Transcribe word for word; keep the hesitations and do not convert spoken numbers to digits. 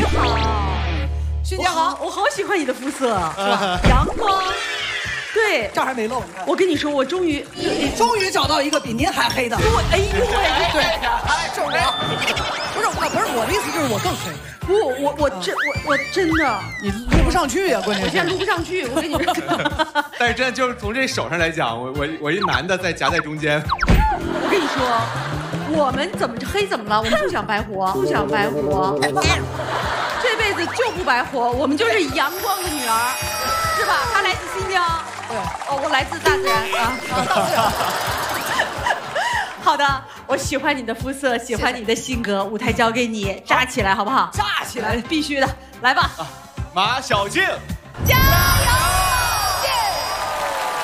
好， 新年好， 我好喜欢你的肤色，是吧？阳光。对， 这儿还没漏，你看。 我跟你说，我终于， 终于找到一个比您还黑的。 对，哎呦喂， 对，是我。不是我，不是我的意思，就是我更黑。 不，我我真我我真的， 你录不上去呀，关键。 我现在录不上去，我跟你说。 但是真的就是从这手上来讲，我我我一男的在夹在中间。 我跟你说，我们怎么黑怎么了？我们不想白活，不想白活，这辈子就不白活，我们就是阳光的女儿，是吧？她来自新疆， 对， 哦，我来自大自然啊，大自然。好的，我喜欢你的肤色，喜欢你的性格，舞台交给你，炸起来好不好？ 炸起来， 必须的，来吧。 马小静。